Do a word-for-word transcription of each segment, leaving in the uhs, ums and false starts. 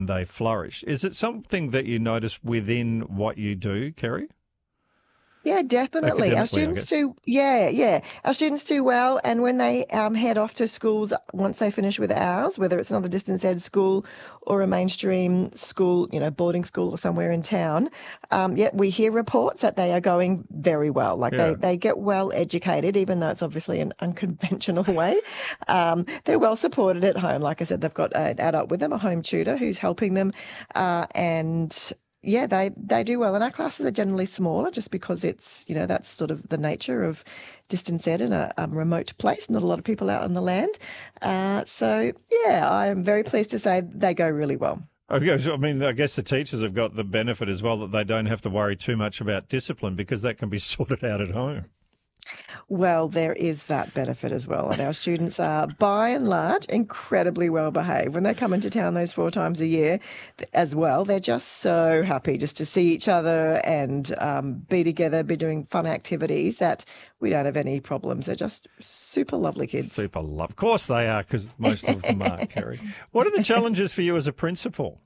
they flourish. Is it something that you notice within what you do, Kerry? Yeah, definitely. Our students do, yeah, yeah. Our students do well, and when they um, head off to schools, once they finish with ours, whether it's another distance ed school or a mainstream school, you know, boarding school or somewhere in town, um, yeah, we hear reports that they are going very well. Like Yeah. they, they get well educated, even though it's obviously an unconventional way. Um, they're well supported at home. Like I said, they've got an adult with them, a home tutor who's helping them, uh, and yeah, they, they do well. And our classes are generally smaller just because it's, you know, that's sort of the nature of distance ed in a, a remote place, not a lot of people out on the land. Uh, so, yeah, I am very pleased to say they go really well. I mean, I guess the teachers have got the benefit as well that they don't have to worry too much about discipline because that can be sorted out at home. Well, there is that benefit as well. And our students are, by and large, incredibly well behaved. When they come into town those four times a year as well, they're just so happy just to see each other and um, be together, be doing fun activities that we don't have any problems. They're just super lovely kids. Super love. Of course they are, because most of them are, Kerry. What are the challenges for you as a principal?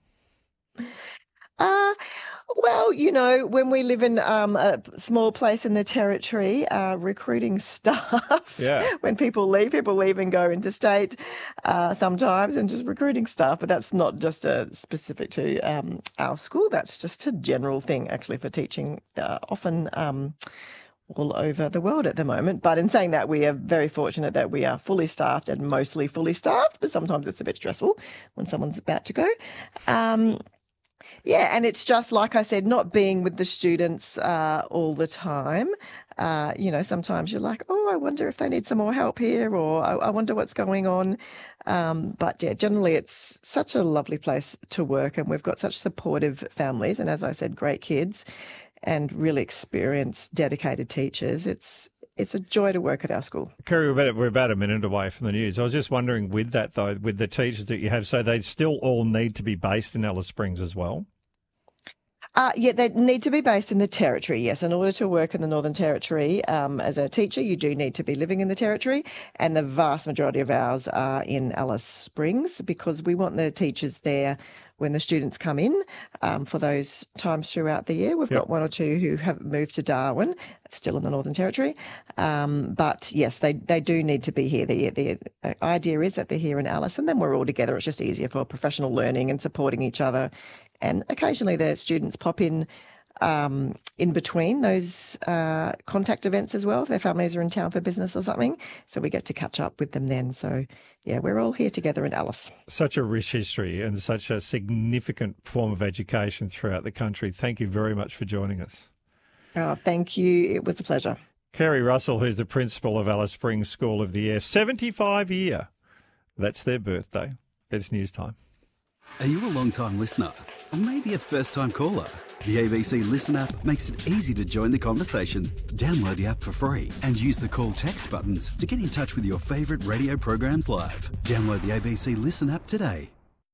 Uh, well, you know, when we live in um, a small place in the territory, uh, recruiting staff, yeah. when people leave, people leave and go interstate uh, sometimes, and just recruiting staff. But that's not just uh, specific to um, our school. That's just a general thing, actually, for teaching uh, often um, all over the world at the moment. But in saying that, we are very fortunate that we are fully staffed and mostly fully staffed, but sometimes it's a bit stressful when someone's about to go. Um, Yeah, and it's just, like I said, not being with the students uh, all the time. Uh, you know, sometimes you're like, oh, I wonder if they need some more help here, or I, I wonder what's going on. Um, but yeah, generally it's such a lovely place to work, and we've got such supportive families, and as I said, great kids and really experienced, dedicated teachers. It's It's a joy to work at our school. Kerry, we're about, we're about a minute away from the news. I was just wondering with that, though, with the teachers that you have, so they still all need to be based in Alice Springs as well? Uh, yeah, they need to be based in the Territory, yes. In order to work in the Northern Territory um, as a teacher, you do need to be living in the Territory, and the vast majority of ours are in Alice Springs because we want the teachers there when the students come in um, for those times throughout the year. We've Yep. got one or two who have moved to Darwin, still in the Northern Territory. Um, but yes, they, they do need to be here. The, the idea is that they're here in Alice, and then we're all together. It's just easier for professional learning and supporting each other. And occasionally the students pop in um, in between those uh, contact events as well, if their families are in town for business or something. So we get to catch up with them then. So, yeah, we're all here together in Alice. Such a rich history and such a significant form of education throughout the country. Thank you very much for joining us. Oh, thank you. It was a pleasure. Kerry Russell, who's the principal of Alice Springs School of the Air, seventy-five year. That's their birthday. It's news time. Are you a long-time listener? Or maybe a first-time caller? The A B C Listen app makes it easy to join the conversation. Download the app for free and use the call text buttons to get in touch with your favourite radio programs live. Download the A B C Listen app today.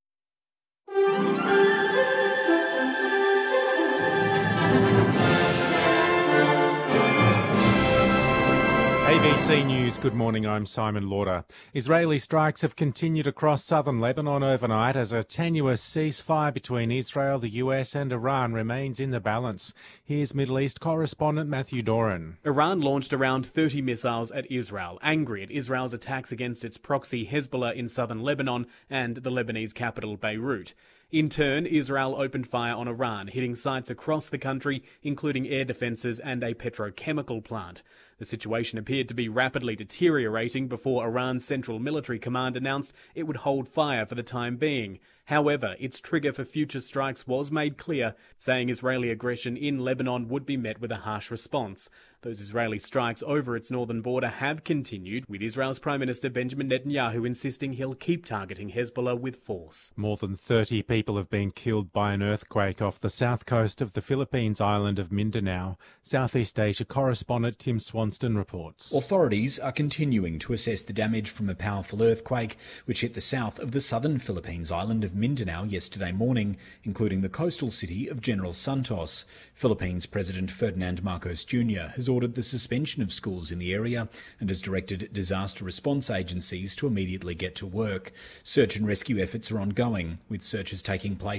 A B C News, good morning, I'm Simon Lauder. Israeli strikes have continued across southern Lebanon overnight as a tenuous ceasefire between Israel, the U S and Iran remains in the balance. Here's Middle East correspondent Matthew Doran. Iran launched around thirty missiles at Israel, angry at Israel's attacks against its proxy Hezbollah in southern Lebanon and the Lebanese capital Beirut. In turn, Israel opened fire on Iran, hitting sites across the country, including air defences and a petrochemical plant. The situation appeared to be rapidly deteriorating before Iran's Central Military Command announced it would hold fire for the time being. However, its trigger for future strikes was made clear, saying Israeli aggression in Lebanon would be met with a harsh response. Those Israeli strikes over its northern border have continued, with Israel's Prime Minister Benjamin Netanyahu insisting he'll keep targeting Hezbollah with force. More than thirty people have been killed by an earthquake off the south coast of the Philippines island of Mindanao. Southeast Asia correspondent Tim Swanson Johnston reports. Authorities are continuing to assess the damage from a powerful earthquake which hit the south of the southern Philippines island of Mindanao yesterday morning, including the coastal city of General Santos. Philippines President Ferdinand Marcos Junior has ordered the suspension of schools in the area and has directed disaster response agencies to immediately get to work. Search and rescue efforts are ongoing, with searches taking place